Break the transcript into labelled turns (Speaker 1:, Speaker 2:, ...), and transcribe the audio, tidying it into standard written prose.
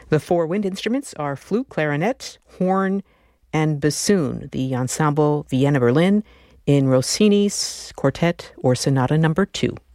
Speaker 1: The four wind instruments are flute, clarinet, horn, and bassoon. The Ensemble Vienna Berlin in Rossini's Quartet or Sonata Number 2.